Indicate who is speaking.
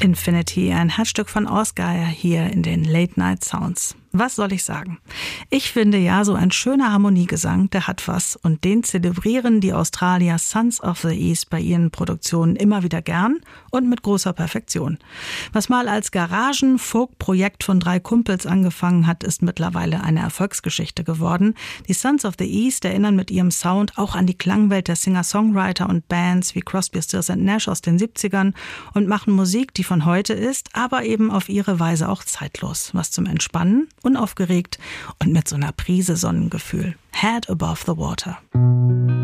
Speaker 1: Infinity, ein Herzstück von Oscar hier in den Late Night Sounds. Was soll ich sagen? Ich finde ja, so ein schöner Harmoniegesang, der hat was. Und den zelebrieren die Australier Sons of the East bei ihren Produktionen immer wieder gern und mit großer Perfektion. Was mal als Garagen-Folk-Projekt von 3 Kumpels angefangen hat, ist mittlerweile eine Erfolgsgeschichte geworden. Die Sons of the East erinnern mit ihrem Sound auch an die Klangwelt der Singer-Songwriter und Bands wie Crosby, Stills & Nash aus den 70ern und machen Musik, die von heute ist, aber eben auf ihre Weise auch zeitlos. Was zum Entspannen, unaufgeregt und mit so einer Prise Sonnengefühl. Head above the water.